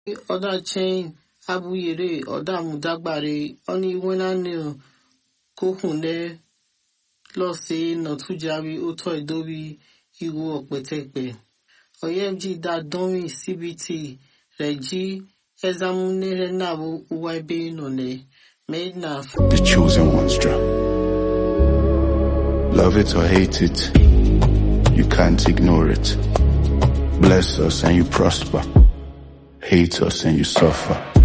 Oda chain abuyere oda mudagbare oni wenanu kohune lose notujawi uto edowi iwu okpetekpe. OMG da domi CBT Regi examunere nabu uwaibe none made na. The chosen one's drop. Love it or hate it, you can't ignore it. Bless us and you prosper. Hate us and you suffer.